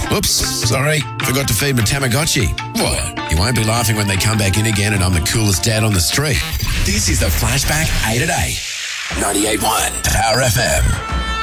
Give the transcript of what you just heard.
Oops, sorry, forgot to feed my Tamagotchi. What? You won't be laughing when they come back in again and I'm the coolest dad on the street. This is the Flashback 8 at 8. 98.1 Power FM.